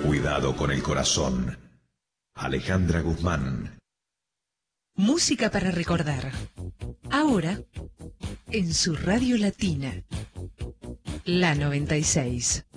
cuidado con el corazón. Alejandra Guzmán. Música para recordar. Ahora, en su radio latina. La 96.